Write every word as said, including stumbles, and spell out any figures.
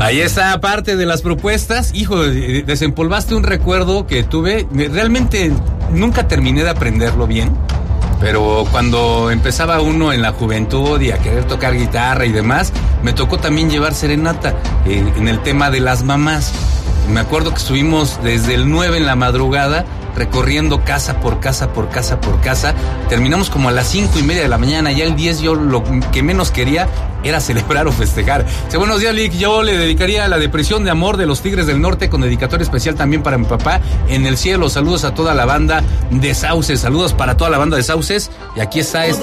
Ahí está parte de las propuestas. Hijo, desempolvaste un recuerdo que tuve. Realmente nunca terminé de aprenderlo bien, pero cuando empezaba uno en la juventud y a querer tocar guitarra y demás, me tocó también llevar serenata eh, en el tema de las mamás. Me acuerdo que estuvimos desde el nueve en la madrugada recorriendo casa por casa, por casa, por casa. Terminamos como a las cinco y media de la mañana. Ya el diez yo lo que menos quería era celebrar o festejar. Dice, buenos días, Lick. Yo le dedicaría a La Depresión de Amor de los Tigres del Norte, con dedicatoria especial también para mi papá en el cielo. Saludos a toda la banda de Sauces. Saludos para toda la banda de Sauces. Y aquí está esta